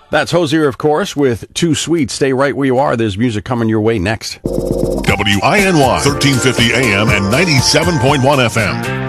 That's Hozier, of course, with Too Sweet. Stay right where you are. There's music coming your way next. WINY 1350 AM and 97.1 FM.